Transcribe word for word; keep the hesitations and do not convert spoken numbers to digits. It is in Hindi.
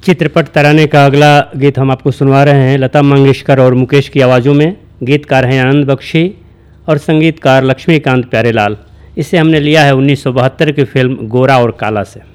चित्रपट तराने का अगला गीत हम आपको सुनवा रहे हैं लता मंगेशकर और मुकेश की आवाज़ों में। गीतकार हैं आनंद बख्शी और संगीतकार लक्ष्मीकांत प्यारेलाल। इसे हमने लिया है उन्नीस सौ बहत्तर की फिल्म गोरा और काला से।